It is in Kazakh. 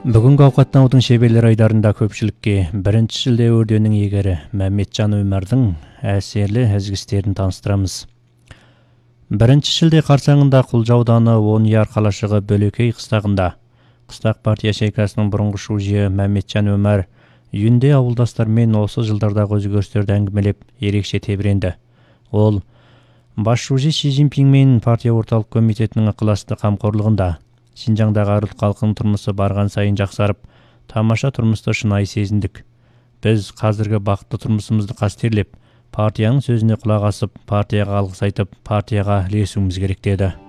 Бүгінгі ауқаттаудың шеберлер айдарында көпшілікке 1 шілде өрденің егері Мәмметжан Өмәрдің әсерлі әзгістерін таныстырамыз. 1 шілде қарсаңында Құлжа ауданы Онияр қалашығы Бөлекей қыстағында Қыстақ партия шайкасының бұрынғы шужиы Мәмметжан Өмәр үйінде ауылдастармен осы жылдардағы өзгерістерді әңгімелеп ерекше тебіренді. Ол бас шужи Си Цзиньпин мен партия орталық комитетінің ықыласты қамқорлығында Шинжаңдағы арыл халқының тұрмысы барған сайын жақсарып, тамаша тұрмысты шынайы сезіндік. Біз қазіргі бақытты тұрмысымызды қастерлеп, партияның сөзіне құлақ асып, партияға алғыс айтып, партияға ілесуіміз керек деді.